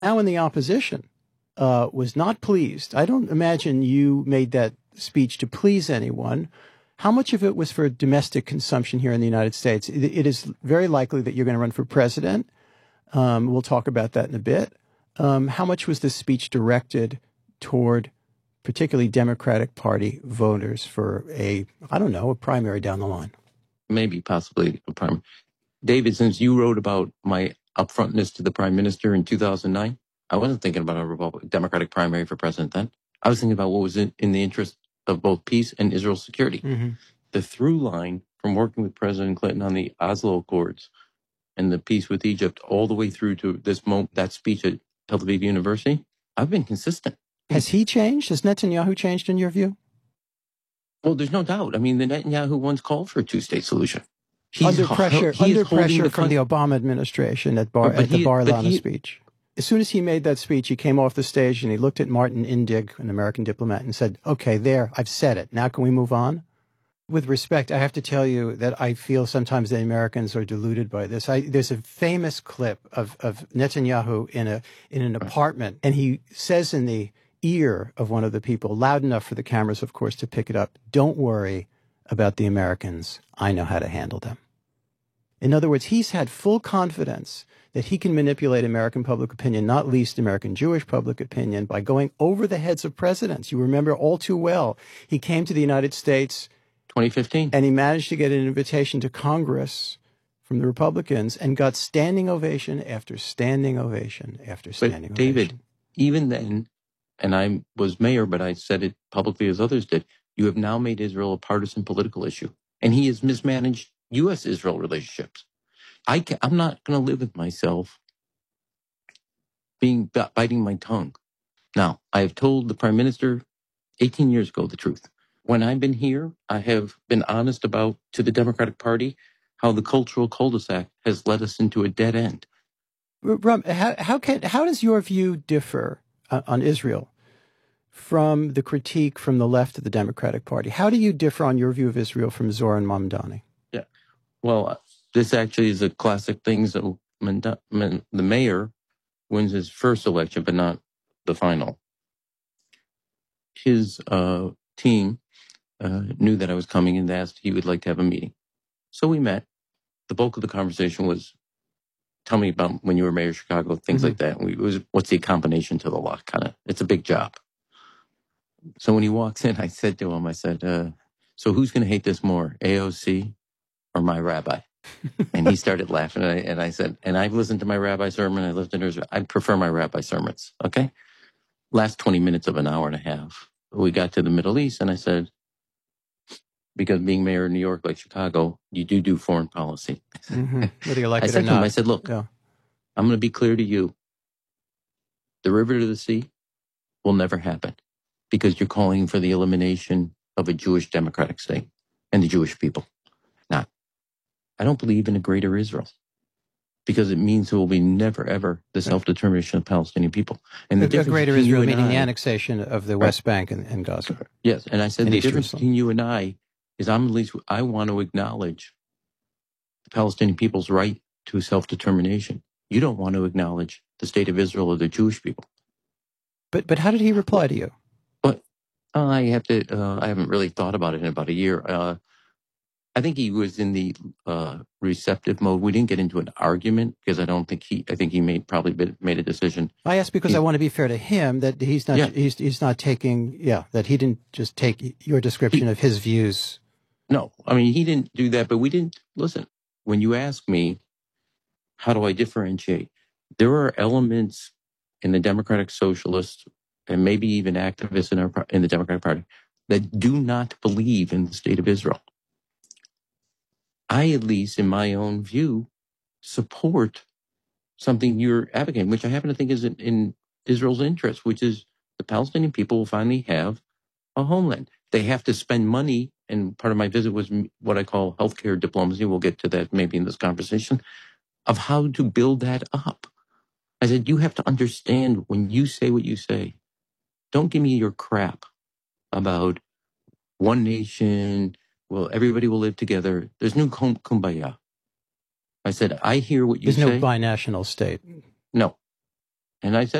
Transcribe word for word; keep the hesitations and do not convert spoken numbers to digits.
now in the opposition uh, was not pleased. I don't imagine you made that speech to please anyone. How much of it was for domestic consumption here in the United States? It, it is very likely that you're going to run for president. Um, we'll talk about that in a bit. Um, how much was this speech directed toward particularly Democratic Party voters for a, I don't know, a primary down the line? Maybe, possibly a primary. David, since you wrote about my upfrontness to the prime minister in two thousand nine, I wasn't thinking about a Republican, Democratic primary for president then. I was thinking about what was in, in the interest of both peace and Israel's security. Mm-hmm. The through line from working with President Clinton on the Oslo Accords and the peace with Egypt all the way through to this moment, that speech at Tel Aviv University, I've been consistent. Has he changed? Has Netanyahu changed in your view? Well, there's no doubt. I mean, the Netanyahu once called for a two-state solution. He's under pressure, under pressure the from the Obama administration at, Bar, at the he, Bar-Ilan speech. As soon as he made that speech, he came off the stage and he looked at Martin Indig, an American diplomat, and said, okay, there, I've said it. Now can we move on? With respect, I have to tell you that I feel sometimes the Americans are deluded by this. I, there's a famous clip of, of Netanyahu in a in an apartment, and he says in the ear of one of the people, loud enough for the cameras, of course, to pick it up, don't worry about the Americans. I know how to handle them. In other words, he's had full confidence that he can manipulate American public opinion, not least American Jewish public opinion, by going over the heads of presidents. You remember all too well, he came to the United States twenty fifteen. And he managed to get an invitation to Congress from the Republicans and got standing ovation after standing ovation after standing but David, ovation. Even then, and I was mayor, but I said it publicly as others did, you have now made Israel a partisan political issue. And he has mismanaged U S Israel relationships. I can, I'm not going to live with myself being biting my tongue. Now, I have told the prime minister eighteen years ago the truth. When I've been here, I have been honest about, to the Democratic Party, how the cultural cul-de-sac has led us into a dead end. Ram, how, how, can, how does your view differ uh, on Israel from the critique from the left of the Democratic Party? How do you differ on your view of Israel from Zoran Mamdani? Yeah, well, this actually is a classic thing. So the mayor wins his first election, but not the final. His uh, team uh, knew that I was coming and asked if he would like to have a meeting. So we met. The bulk of the conversation was, tell me about when you were mayor of Chicago, things mm-hmm. like that. We, it was, what's the combination to the lock? Kind of, it's a big job. So when he walks in, I said to him, I said, uh, so who's going to hate this more, A O C or my rabbi? And he started laughing. And I, and I said, and I've listened to my rabbi sermon. I listened to his, I prefer my rabbi sermons. Okay. Last twenty minutes of an hour and a half, we got to the Middle East. And I said, because being mayor of New York, like Chicago, you do do foreign policy. Mm-hmm. Whether you like I it said or to not. him, I said, look, yeah. I'm going to be clear to you. The river to the sea will never happen because you're calling for the elimination of a Jewish democratic state and the Jewish people. Now, I don't believe in a greater Israel because it means there will be never, ever the self-determination of Palestinian people. And the a, difference a greater between Israel you and meaning I, the annexation of the right. West Bank and, and Gaza. Yes, and I said and the East difference Jerusalem. between you and I is I'm at least, I want to acknowledge the Palestinian people's right to self-determination. You don't want to acknowledge the state of Israel or the Jewish people. But but how did he reply to you? But uh, I have to. Uh, I haven't really thought about it in about a year. Uh, I think he was in the uh, receptive mode. We didn't get into an argument because I don't think he. I think he made probably made a decision. I asked because he's, I want to be fair to him that he's not. Yeah. He's he's not taking. Yeah, that he didn't just take your description he, of his views. No, I mean he didn't do that. But we didn't listen. When you ask me, how do I differentiate? There are elements in the Democratic Socialists and maybe even activists in our in the Democratic Party that do not believe in the state of Israel. I, at least in my own view, support something you're advocating, which I happen to think is in, in Israel's interest, which is the Palestinian people will finally have a homeland. They have to spend money, and part of my visit was what I call healthcare diplomacy. We'll get to that maybe in this conversation, of how to build that up. I said, you have to understand when you say what you say, don't give me your crap about one nation, well, everybody will live together. There's no kumbaya. I said, I hear what you There's say. There's no binational state. No. And I said,